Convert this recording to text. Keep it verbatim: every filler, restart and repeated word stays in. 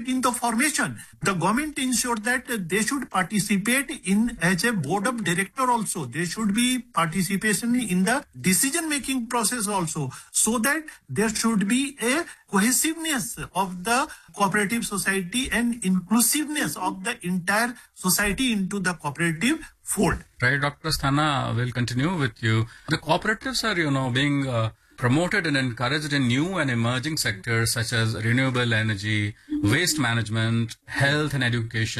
participate in the formation. The government ensured that they should participate in as a board of director also. They should be participation in the decision making process also, so that there should be a cohesiveness of the cooperative society and inclusiveness of the entire society into the cooperative fold. Right, Doctor Asthana, we'll continue with you. The cooperatives are, you know, being uh, promoted and encouraged in new and emerging sectors such as renewable energy, waste management, health and education.